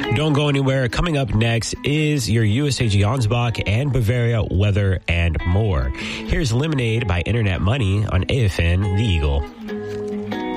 Don't go anywhere. Coming up next is your USAG Ansbach and Bavaria weather and more. Here's Lemonade by Internet Money on AFN The Eagle.